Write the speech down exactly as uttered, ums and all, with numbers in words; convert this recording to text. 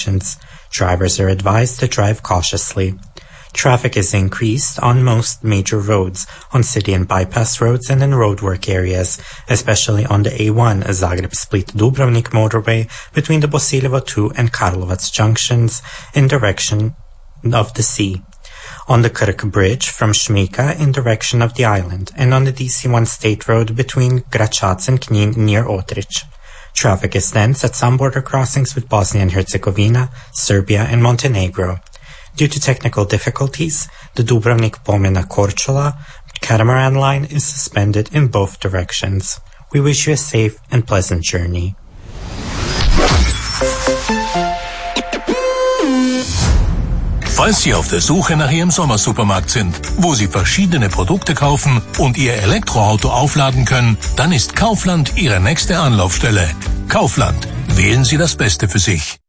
Drivers are advised to drive cautiously. Traffic is increased on most major roads, on city and bypass roads and in roadwork areas, especially on the A one, Zagreb-Split-Dubrovnik motorway between the Bosilevo two and Karlovac junctions in direction of the sea. On the Krk Bridge from Šmika in direction of the island, and on the D C one state road between Gračac and Knin near Otrich. Traffic is dense at some border crossings with Bosnia and Herzegovina, Serbia and Montenegro. Due to technical difficulties, the Dubrovnik-Pomena-Korčula catamaran line is suspended in both directions. We wish you a safe and pleasant journey. Falls Sie auf der Suche nach Ihrem Sommersupermarkt sind, wo Sie verschiedene Produkte kaufen und Ihr Elektroauto aufladen können, dann ist Kaufland Ihre nächste Anlaufstelle. Kaufland. Wählen Sie das Beste für sich.